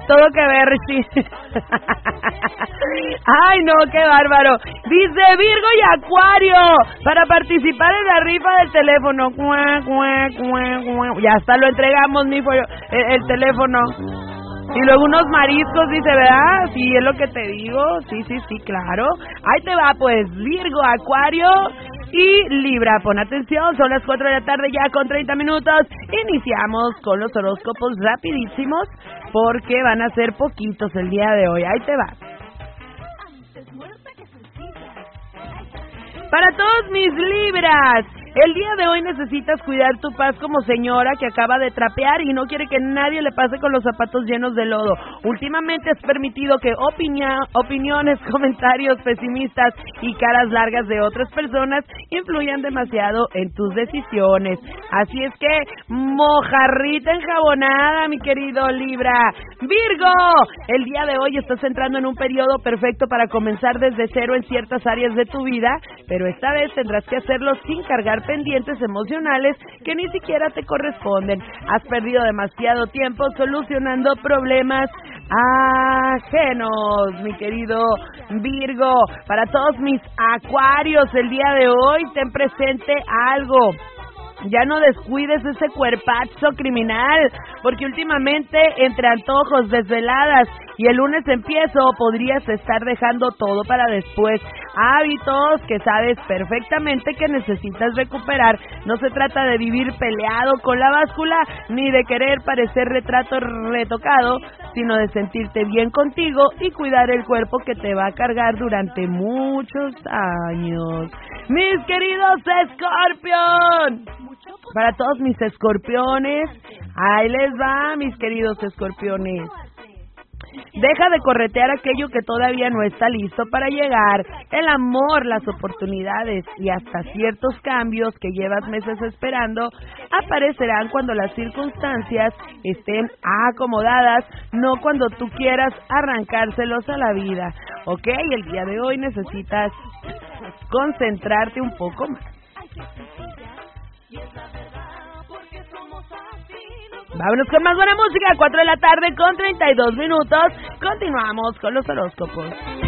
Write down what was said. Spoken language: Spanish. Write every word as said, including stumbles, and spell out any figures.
todo que ver, sí. Ay, no, qué bárbaro. Dice Virgo y Acuario, para participar en la rifa del teléfono. Cuá, cuá, cuá, cuá. Ya hasta lo entregamos, mi pollo, el, el teléfono. Y luego unos mariscos, dice, ¿verdad? Sí, es lo que te digo. Sí, sí, sí, claro. Ahí te va, pues, Virgo, Acuario y Libra. Pon atención, son las cuatro de la tarde ya con treinta minutos. Iniciamos con los horóscopos rapidísimos porque van a ser poquitos el día de hoy. Ahí te va. Para todos mis Libras, el día de hoy necesitas cuidar tu paz como señora que acaba de trapear y no quiere que nadie le pase con los zapatos llenos de lodo. Últimamente has permitido que opinia, opiniones, comentarios pesimistas y caras largas de otras personas influyan demasiado en tus decisiones. Así es que, mojarrita enjabonada, mi querido Libra. Virgo, el día de hoy estás entrando en un periodo perfecto para comenzar desde cero en ciertas áreas de tu vida, pero esta vez tendrás que hacerlo sin cargar pendientes emocionales que ni siquiera te corresponden. Has perdido demasiado tiempo solucionando problemas ajenos, mi querido Virgo. Para todos mis Acuarios, el día de hoy ten presente algo. Ya no descuides ese cuerpazo criminal, porque últimamente entre antojos, desveladas y el lunes empiezo, podrías estar dejando todo para después. Hábitos que sabes perfectamente que necesitas recuperar. No se trata de vivir peleado con la báscula, ni de querer parecer retrato retocado, sino de sentirte bien contigo y cuidar el cuerpo que te va a cargar durante muchos años. Mis queridos Escorpión, para todos mis escorpiones, ahí les va, mis queridos escorpiones. Deja de corretear aquello que todavía no está listo para llegar. El amor, las oportunidades y hasta ciertos cambios que llevas meses esperando aparecerán cuando las circunstancias estén acomodadas, no cuando tú quieras arrancárselos a la vida. Ok, el día de hoy necesitas concentrarte un poco más. Vámonos con más buena música, cuatro de la tarde con treinta y dos minutos. Continuamos con los horóscopos.